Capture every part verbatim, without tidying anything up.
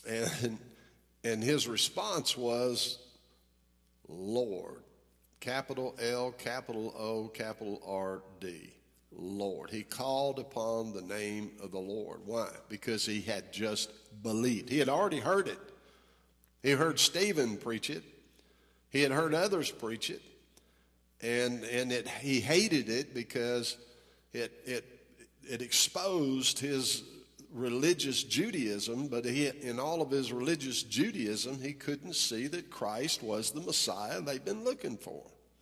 And, and his response was, Lord. Capital L, capital O, capital R D. Lord. He called upon the name of the Lord. Why? Because he had just believed. He had already heard it. He heard Stephen preach it. He had heard others preach it. And and it, he hated it because it it it exposed his religious Judaism, but he, in all of his religious Judaism, he couldn't see that Christ was the Messiah they've been looking for.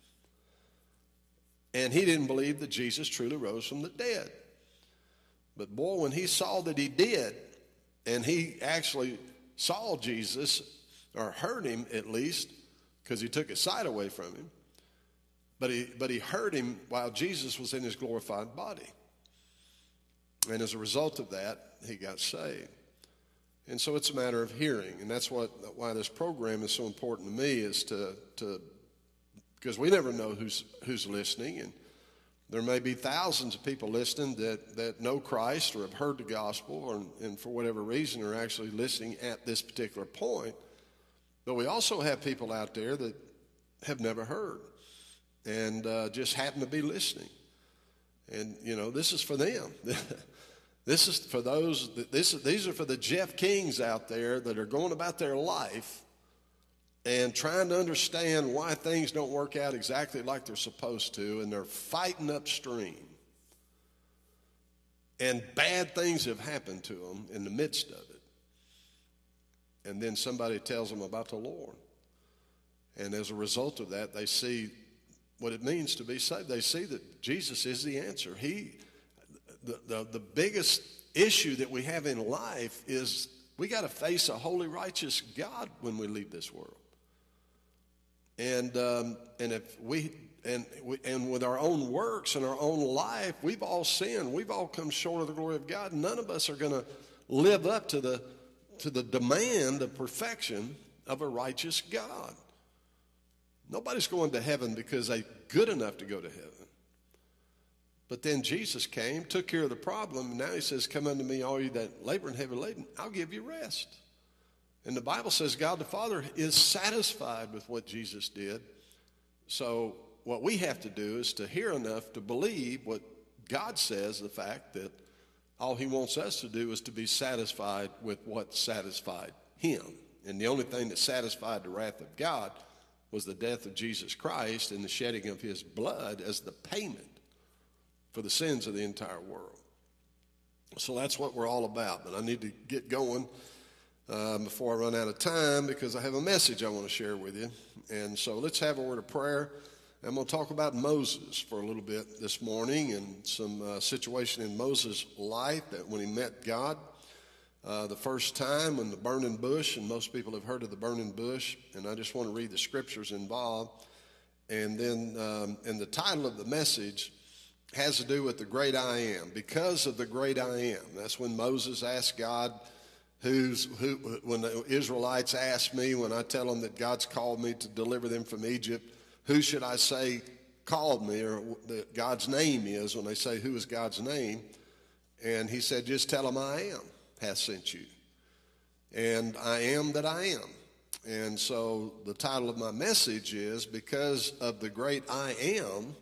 And he didn't believe that Jesus truly rose from the dead. But boy, when he saw that he did, and he actually saw Jesus, or heard him at least, because he took his sight away from him, but he, but he heard him while Jesus was in his glorified body. And as a result of that, he got saved. And so it's a matter of hearing. And that's what why this program is so important to me, is to, to because we never know who's who's listening. And there may be thousands of people listening that, that know Christ or have heard the gospel, or, and for whatever reason are actually listening at this particular point. But we also have people out there that have never heard and uh, just happen to be listening. And, you know, this is for them. This is for those, this, these are for the Jeff Kings out there that are going about their life and trying to understand why things don't work out exactly like they're supposed to, and they're fighting upstream. And bad things have happened to them in the midst of it. And then somebody tells them about the Lord. And as a result of that, they see what it means to be saved. They see that Jesus is the answer. He, the, the, the biggest issue that we have in life is we got to face a holy, righteous God when we leave this world. And um, and if we and we, and with our own works and our own life, we've all sinned. We've all come short of the glory of God. None of us are going to live up to the to the demand of perfection of a righteous God. Nobody's going to heaven because they're good enough to go to heaven. But then Jesus came, took care of the problem, and now he says, come unto me, all you that labor and heavy laden, I'll give you rest. And the Bible says God the Father is satisfied with what Jesus did. So what we have to do is to hear enough to believe what God says, the fact that all he wants us to do is to be satisfied with what satisfied him. And the only thing that satisfied the wrath of God was the death of Jesus Christ and the shedding of his blood as the payment for the sins of the entire world. So that's what we're all about. But I need to get going uh, before I run out of time, because I have a message I want to share with you. And so let's have a word of prayer. I'm going to talk about Moses for a little bit this morning, and some uh, situation in Moses' life that when he met God uh, the first time in the burning bush, and most people have heard of the burning bush, and I just want to read the scriptures involved. And then, um, and the title of the message has to do with the great I am, because of the great I am. That's when Moses asked God, who's who, when the Israelites ask me, when I tell them that God's called me to deliver them from Egypt, who should I say called me, or that God's name is, when they say, who is God's name? And he said, just tell them I am hath sent you. And I am that I am. And so the title of my message is, because of the great I am,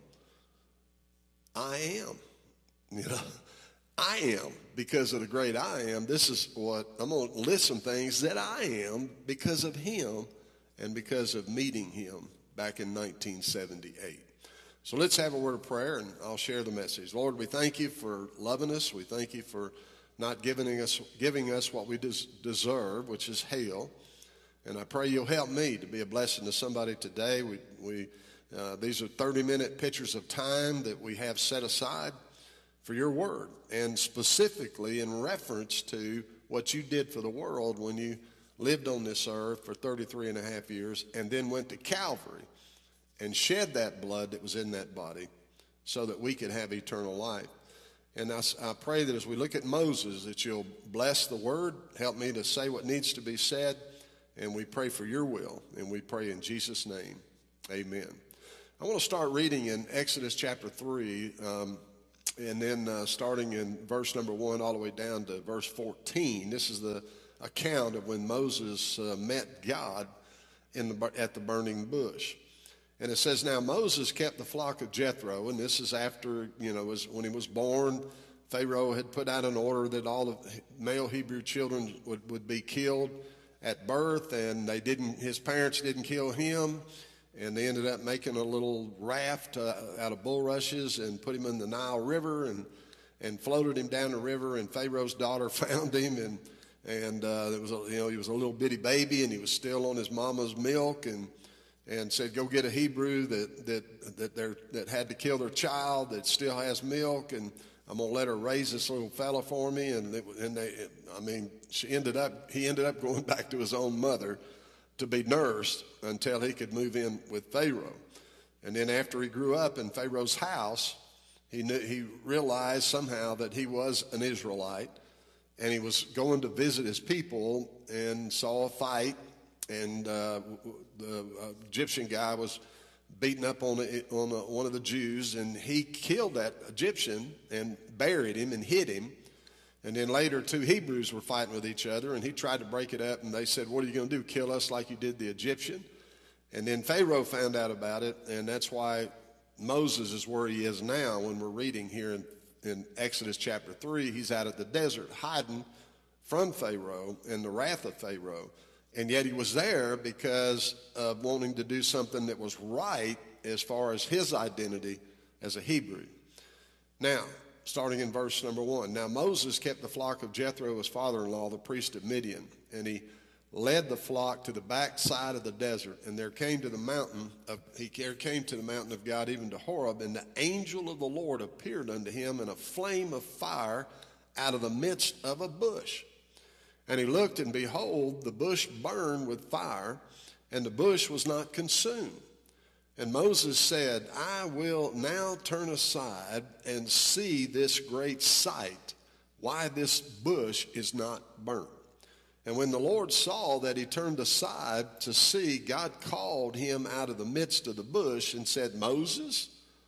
I am. You know, I am because of the great I am. This is what I'm going to list some things that I am because of him and because of meeting him back in nineteen seventy-eight. So let's have a word of prayer, and I'll share the message. Lord, we thank you for loving us. We thank you for not giving us giving us what we des- deserve, which is hell. And I pray you'll help me to be a blessing to somebody today. We we uh, these are thirty-minute pictures of time that we have set aside for your word, and specifically in reference to what you did for the world when you lived on this earth for thirty-three and a half years, and then went to Calvary and shed that blood that was in that body so that we could have eternal life. And I, I pray that as we look at Moses, that you'll bless the word, help me to say what needs to be said, and we pray for your will, and we pray in Jesus' name, amen. I want to start reading in Exodus chapter three, um, and then uh, starting in verse number one all the way down to verse fourteen. This is the account of when Moses uh, met God in the, at the burning bush. And it says, now Moses kept the flock of Jethro, and this is after, you know, was when he was born. Pharaoh had put out an order that all of male Hebrew children would, would be killed at birth, and they didn't. His parents didn't kill him, and they ended up making a little raft uh, out of bulrushes and put him in the Nile River and and floated him down the river. And Pharaoh's daughter found him, and and uh, it was a, you know he was a little bitty baby, and he was still on his mama's milk, and and said, go get a Hebrew that that that they that had to kill their child that still has milk, and I'm gonna let her raise this little fella for me. And it, and they, it, I mean, she ended up. He ended up going back to his own mother to be nursed until he could move in with Pharaoh. And then after he grew up in Pharaoh's house, he knew, he realized somehow that he was an Israelite, and he was going to visit his people and saw a fight, and uh, the uh, Egyptian guy was beating up on, a, on a, one of the Jews, and he killed that Egyptian and buried him and hid him. And then later two Hebrews were fighting with each other, and he tried to break it up, and they said, what are you going to do, kill us like you did the Egyptian? And then Pharaoh found out about it, and that's why Moses is where he is now. When we're reading here in, in Exodus chapter three, he's out at the desert hiding from Pharaoh and the wrath of Pharaoh. And yet he was there because of wanting to do something that was right as far as his identity as a Hebrew. Now, starting in verse number one. Now Moses kept the flock of Jethro, his father-in-law, the priest of Midian, and he led the flock to the back side of the desert. And there came to the mountain of, he came to the mountain of God, even to Horeb, and the angel of the Lord appeared unto him in a flame of fire out of the midst of a bush. And he looked, and behold, the bush burned with fire, and the bush was not consumed. And Moses said, I will now turn aside and see this great sight, why this bush is not burnt. And when the Lord saw that he turned aside to see, God called him out of the midst of the bush and said, Moses,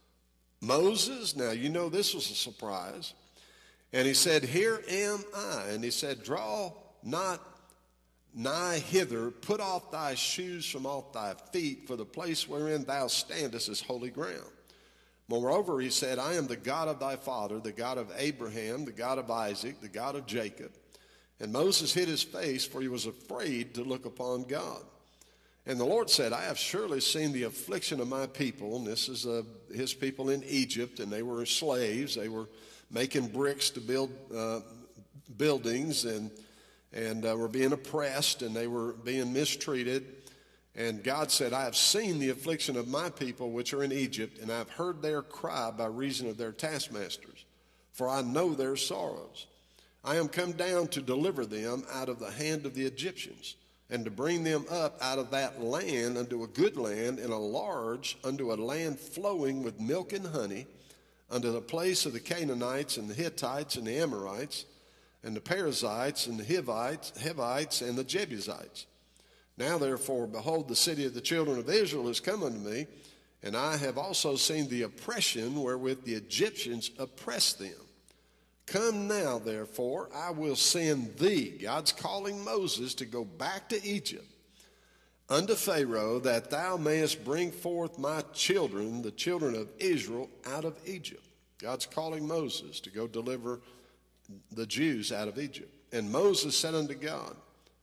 Moses. Now, you know this was a surprise. And he said, here am I. And he said, draw not nigh hither, put off thy shoes from off thy feet, for the place wherein thou standest is holy ground. Moreover, he said, I am the God of thy father, the God of Abraham, the God of Isaac, the God of Jacob. And Moses hid his face, for he was afraid to look upon God. And the Lord said, I have surely seen the affliction of my people. And this is uh, his people in Egypt, and they were slaves. They were making bricks to build uh, buildings, and and uh, were being oppressed, and they were being mistreated. And God said, I have seen the affliction of my people which are in Egypt, and I have heard their cry by reason of their taskmasters, for I know their sorrows. I am come down to deliver them out of the hand of the Egyptians, and to bring them up out of that land unto a good land, and a large, unto a land flowing with milk and honey, unto the place of the Canaanites and the Hittites and the Amorites, and the Perizzites, and the Hivites, Hivites, and the Jebusites. Now therefore, behold, the city of the children of Israel is come unto me, and I have also seen the oppression wherewith the Egyptians oppress them. Come now, therefore, I will send thee. God's calling Moses to go back to Egypt, unto Pharaoh, that thou mayest bring forth my children, the children of Israel, out of Egypt. God's calling Moses to go deliver the Jews out of Egypt. And Moses said unto God,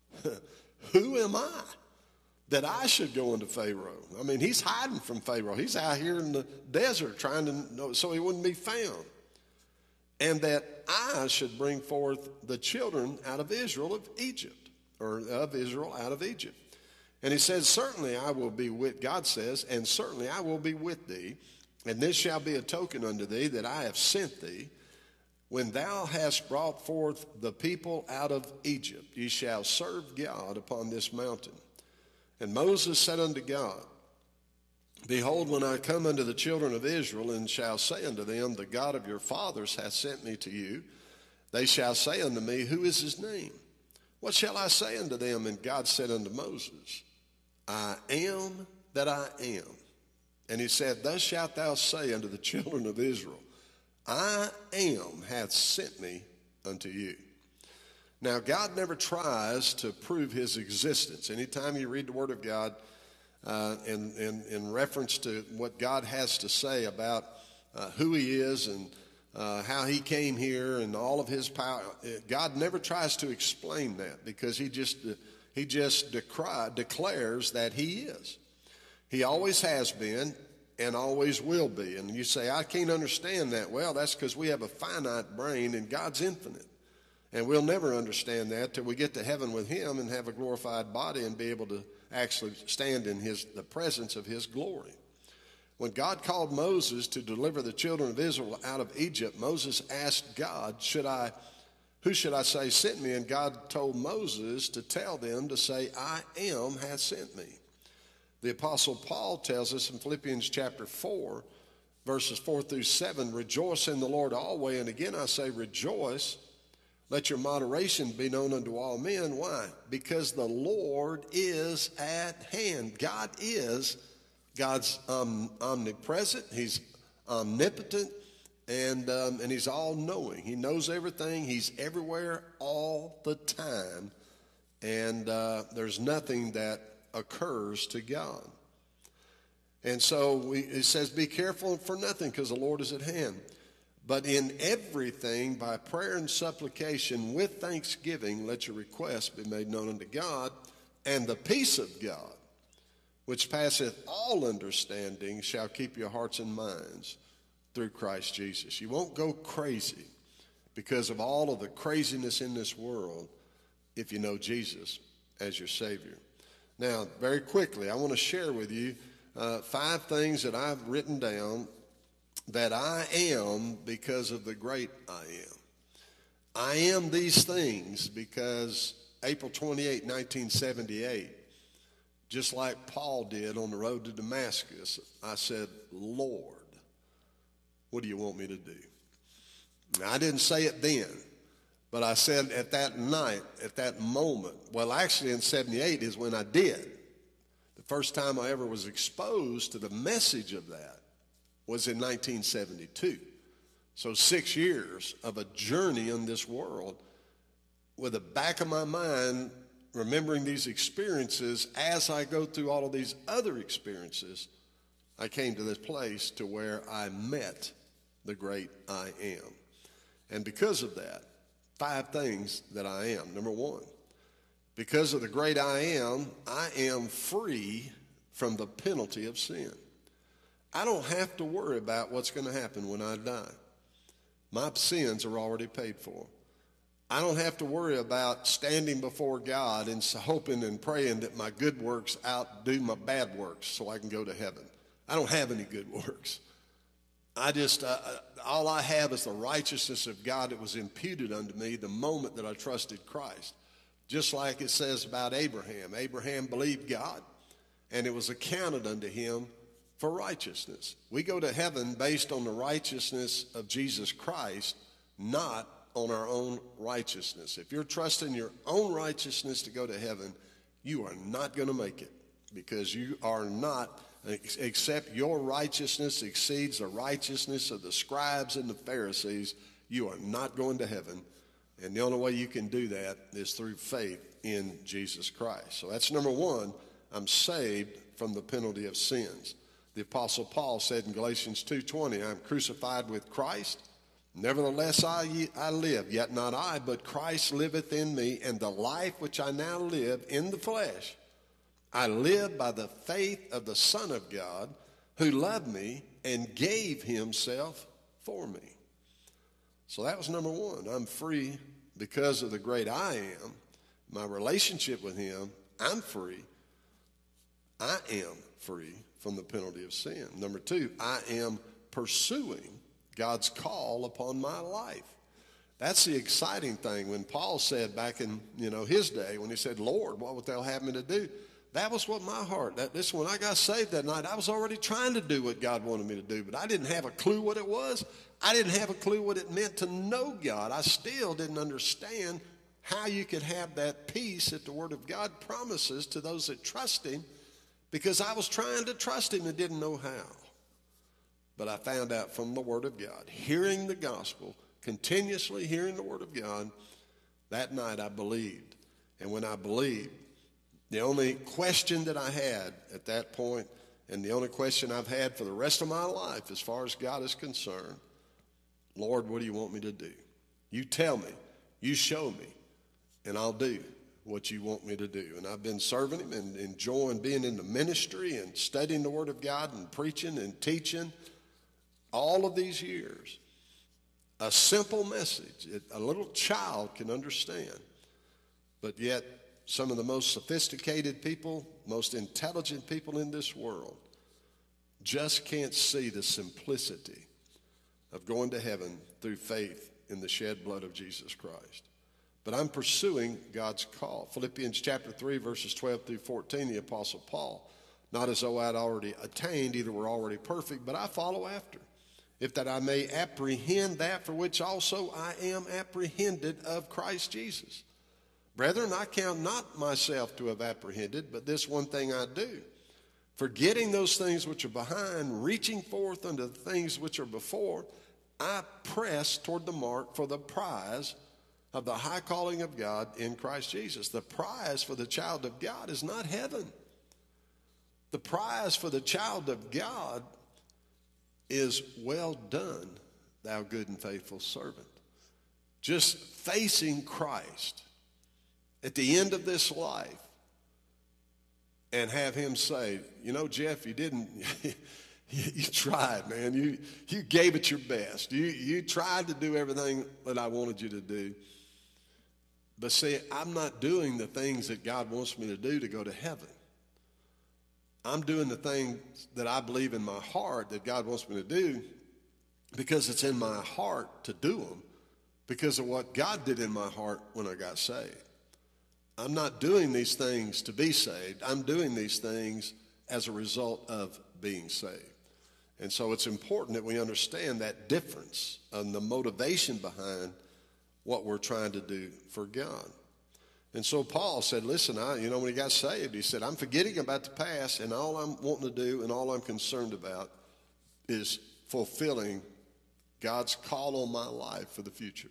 who am I that I should go unto Pharaoh? I mean, he's hiding from Pharaoh. He's out here in the desert trying to know so he wouldn't be found. And that I should bring forth the children out of Israel of Egypt, or of Israel out of Egypt. And he said, certainly I will be with, God says, and certainly I will be with thee, and this shall be a token unto thee that I have sent thee. When thou hast brought forth the people out of Egypt, ye shall serve God upon this mountain. And Moses said unto God, behold, when I come unto the children of Israel, and shall say unto them, the God of your fathers hath sent me to you, they shall say unto me, who is his name? What shall I say unto them? And God said unto Moses, I am that I am. And he said, thus shalt thou say unto the children of Israel, I am hath sent me unto you. Now, God never tries to prove his existence. Anytime you read the Word of God uh, in, in, in reference to what God has to say about uh, who he is and uh, how he came here and all of his power, God never tries to explain that, because he just, he just decry, declares that he is. He always has been and always will be. And you say, I can't understand that. Well, that's because we have a finite brain and God's infinite. And we'll never understand that till we get to heaven with him and have a glorified body and be able to actually stand in his, the presence of his glory. When God called Moses to deliver the children of Israel out of Egypt, Moses asked God, should I, who should I say sent me? And God told Moses to tell them to say, I am hath sent me. The Apostle Paul tells us in Philippians chapter four, verses four through seven, rejoice in the Lord always. And again I say rejoice. Let your moderation be known unto all men. Why? Because the Lord is at hand. God is. God's um, omnipresent. He's omnipotent. And, um, and he's all-knowing. He knows everything. He's everywhere all the time. And uh, there's nothing that occurs to God. And so we, it says, be careful for nothing, because the Lord is at hand. But in everything, by prayer and supplication, with thanksgiving, let your requests be made known unto God, and the peace of God, which passeth all understanding, shall keep your hearts and minds through Christ Jesus. You won't go crazy because of all of the craziness in this world if you know Jesus as your Savior. Now, very quickly, I want to share with you uh, five things that I've written down that I am because of the great I am. I am these things because April twenty-eighth, nineteen seventy-eight, just like Paul did on the road to Damascus, I said, Lord, what do you want me to do? Now, I didn't say it then, but I said at that night, at that moment, well, actually in seventy-eight is when I did. The first time I ever was exposed to the message of that was in nineteen seventy-two. So six years of a journey in this world with the back of my mind remembering these experiences as I go through all of these other experiences, I came to this place to where I met the great I am. And because of that, five things that I am. Number one, because of the great I am, I am free from the penalty of sin. I don't have to worry about what's going to happen when I die. My sins are already paid for. I don't have to worry about standing before God and hoping and praying that my good works outdo my bad works so I can go to heaven. I don't have any good works. I just, uh, all I have is the righteousness of God that was imputed unto me the moment that I trusted Christ. Just like it says about Abraham. Abraham believed God, and it was accounted unto him for righteousness. We go to heaven based on the righteousness of Jesus Christ, not on our own righteousness. If you're trusting your own righteousness to go to heaven, you are not going to make it, because you are not, except your righteousness exceeds the righteousness of the scribes and the Pharisees, you are not going to heaven. And the only way you can do that is through faith in Jesus Christ. So that's number one. I'm saved from the penalty of sins. The Apostle Paul said in Galatians two twenty, I'm crucified with Christ. Nevertheless, I, I live, yet not I, but Christ liveth in me, and the life which I now live in the flesh, I live by the faith of the Son of God, who loved me and gave himself for me. So that was number one. I'm free because of the great I am. My relationship with him, I'm free. I am free from the penalty of sin. Number two, I am pursuing God's call upon my life. That's the exciting thing. When Paul said back in, you know, his day, when he said, Lord, what wilt thou have me to do? That was what my heart, that, this, when I got saved that night, I was already trying to do what God wanted me to do, but I didn't have a clue what it was. I didn't have a clue what it meant to know God. I still didn't understand how you could have that peace that the Word of God promises to those that trust him, because I was trying to trust him and didn't know how. But I found out from the Word of God, hearing the gospel, continuously hearing the Word of God, That night I believed. And when I believed, the only question that I had at that point, and the only question I've had for the rest of my life as far as God is concerned, Lord, what do you want me to do? You tell me, you show me, and I'll do what you want me to do. And I've been serving him and enjoying being in the ministry and studying the Word of God and preaching and teaching all of these years. A simple message that a little child can understand, but yet some of the most sophisticated people, most intelligent people in this world just can't see the simplicity of going to heaven through faith in the shed blood of Jesus Christ. But I'm pursuing God's call. Philippians chapter three, verses twelve through fourteen, the Apostle Paul, not as though I'd already attained, either were already perfect, but I follow after, if that I may apprehend that for which also I am apprehended of Christ Jesus. Brethren, I count not myself to have apprehended, but this one thing I do, forgetting those things which are behind, reaching forth unto the things which are before, I press toward the mark for the prize of the high calling of God in Christ Jesus. The prize for the child of God is not heaven. The prize for the child of God is, well done, thou good and faithful servant. Just facing Christ at the end of this life and have him say, you know, Jeff, you didn't, you tried, man. You you gave it your best. You, you tried to do everything that I wanted you to do. But see, I'm not doing the things that God wants me to do to go to heaven. I'm doing the things that I believe in my heart that God wants me to do because it's in my heart to do them because of what God did in my heart when I got saved. I'm not doing these things to be saved. I'm doing these things as a result of being saved. And so it's important that we understand that difference and the motivation behind what we're trying to do for God. And so Paul said, listen, I, you know, when he got saved, he said, I'm forgetting about the past, and all I'm wanting to do and all I'm concerned about is fulfilling God's call on my life for the future.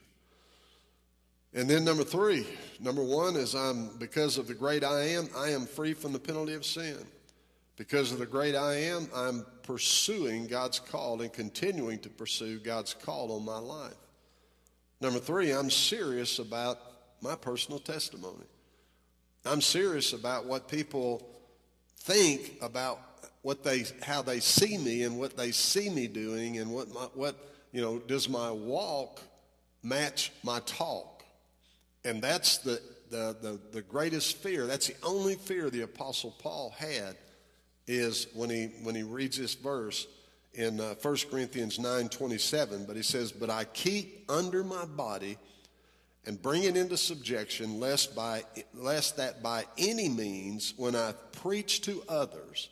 And then number three, number one is I'm, because of the great I am, I am free from the penalty of sin. Because of the great I am, I'm pursuing God's call and continuing to pursue God's call on my life. Number three, I'm serious about my personal testimony. I'm serious about what people think about what they, how they see me and what they see me doing and what, my, what, you know, does my walk match my talk? And that's the, the, the, the greatest fear. That's the only fear the Apostle Paul had is when he, when he reads this verse in uh, First Corinthians nine twenty-seven. But he says, but I keep under my body and bring it into subjection, lest by lest that by any means, when I preach to others,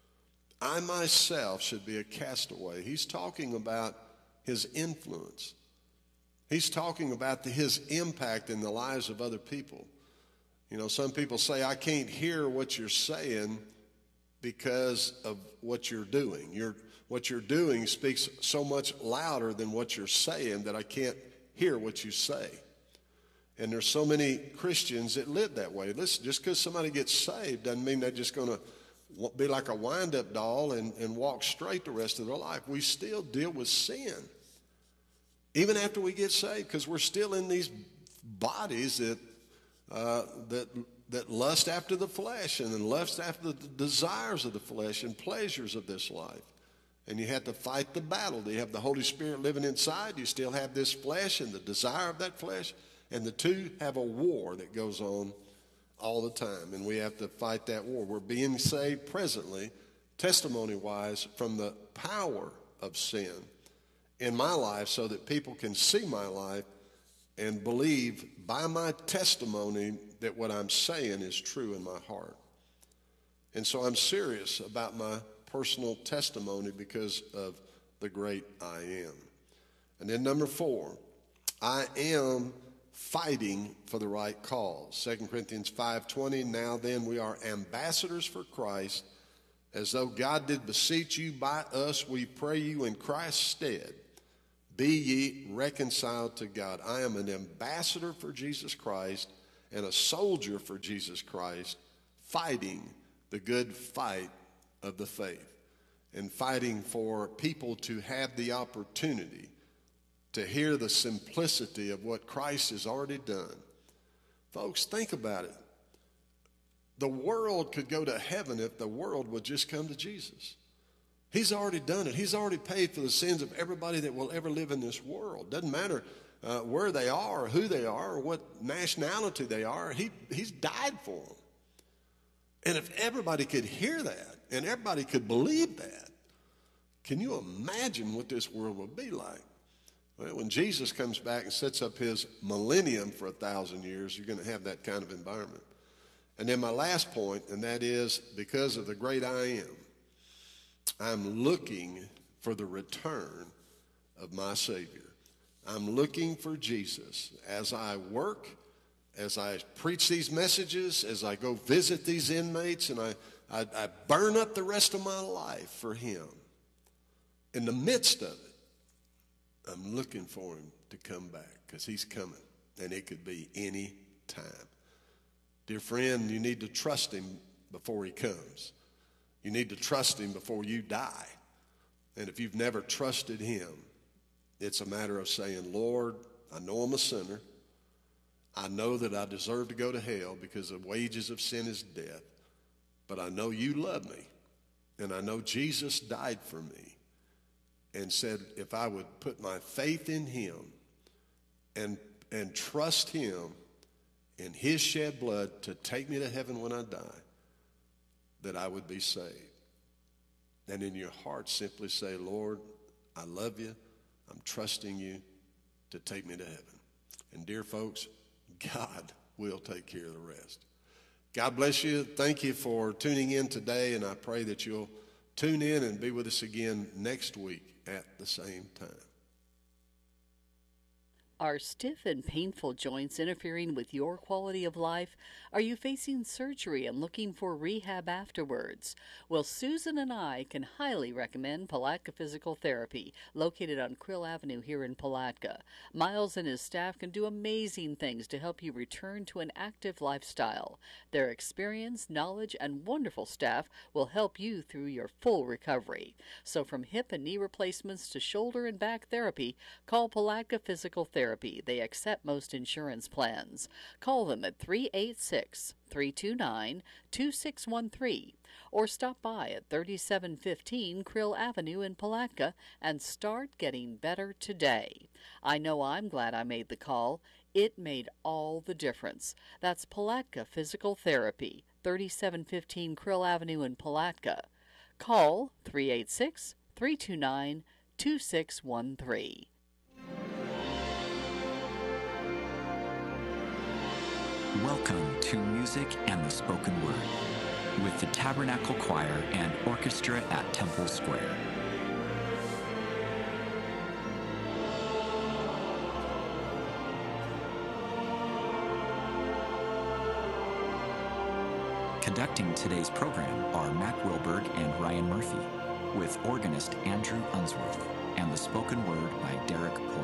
I myself should be a castaway. He's talking about his influence. He's talking about the, his impact in the lives of other people. You know, some people say, I can't hear what you're saying because of what you're doing. You're, what you're doing speaks so much louder than what you're saying that I can't hear what you say. And there's so many Christians that live that way. Listen, just because somebody gets saved doesn't mean they're just going to be like a wind-up doll and, and walk straight the rest of their life. We still deal with sin, even after we get saved, because we're still in these bodies that uh, that that lust after the flesh and then lust after the desires of the flesh and pleasures of this life. And you have to fight the battle. Do you have the Holy Spirit living inside? You still have this flesh and the desire of that flesh. And the two have a war that goes on all the time. And we have to fight that war. We're being saved presently, testimony-wise, from the power of sin in my life so that people can see my life and believe by my testimony that what I'm saying is true in my heart. And so I'm serious about my personal testimony because of the great I am. And then number four, I am fighting for the right cause. Second Corinthians five twenty, now then we are ambassadors for Christ, as though God did beseech you by us, we pray you in Christ's stead, Be ye reconciled to God. I am an ambassador for Jesus Christ and a soldier for Jesus Christ, fighting the good fight of the faith and fighting for people to have the opportunity to hear the simplicity of what Christ has already done. Folks, think about it. The world could go to heaven if the world would just come to Jesus. He's already done it. He's already paid for the sins of everybody that will ever live in this world. Doesn't matter uh, where they are, or who they are, or what nationality they are. He, he's died for them. And if everybody could hear that, and everybody could believe that, can you imagine what this world would be like? Well, when Jesus comes back and sets up his millennium for a thousand years, you're going to have that kind of environment. And then my last point, and that is, because of the great I am, I'm looking for the return of my Savior. I'm looking for Jesus. As I work, as I preach these messages, as I go visit these inmates, and I, I, I burn up the rest of my life for him, in the midst of it, I'm looking for him to come back, because he's coming, and it could be any time. Dear friend, you need to trust him before he comes. You need to trust him before you die. And if you've never trusted him, it's a matter of saying, Lord, I know I'm a sinner. I know that I deserve to go to hell because the wages of sin is death. But I know you love me. And I know Jesus died for me and said if I would put my faith in him and, and trust him in his shed blood to take me to heaven when I die, that I would be saved. And in your heart simply say, Lord, I love you. I'm trusting you to take me to heaven. And dear folks, God will take care of the rest. God bless you. Thank you for tuning in today, and I pray that you'll tune in and be with us again next week at the same time. Are stiff and painful joints interfering with your quality of life? Are you facing surgery and looking for rehab afterwards? Well, Susan and I can highly recommend Palatka Physical Therapy, located on Krill Avenue here in Palatka. Miles and his staff can do amazing things to help you return to an active lifestyle. Their experience, knowledge, and wonderful staff will help you through your full recovery. So from hip and knee replacements to shoulder and back therapy, call Palatka Physical Therapy. They accept most insurance plans. Call them at three eight six, three two nine, two six one three or stop by at thirty-seven fifteen Krill Avenue in Palatka and start getting better today. I know I'm glad I made the call. It made all the difference. That's Palatka Physical Therapy, thirty-seven fifteen Krill Avenue in Palatka. Call three eight six, three two nine, two six one three. Welcome to Music and the Spoken Word with the Tabernacle Choir and Orchestra at Temple Square. Conducting today's program are Matt Wilberg and Ryan Murphy, with organist Andrew Unsworth and the spoken word by Derek Porter.